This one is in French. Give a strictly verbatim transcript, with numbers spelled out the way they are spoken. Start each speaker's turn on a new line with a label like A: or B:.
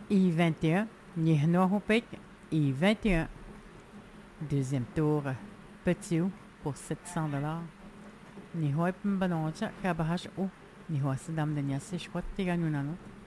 A: I vingt et un, Nihnohopek, I vingt et un. Deuxième tour, Petit O pour sept cents dollars. Nihoip Mbanocha, Kabahash O, Nihoasidam Danyasi, Shwat Tiganunano.